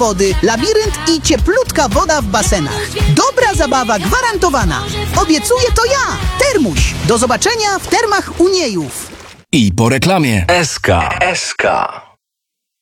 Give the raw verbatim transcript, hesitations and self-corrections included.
wody, labirynt i cieplutka woda w basenach. Dobra zabawa gwarantowana. Obiecuję to ja, Termuś. Do zobaczenia w termach Uniejów. I po reklamie. S K. S K.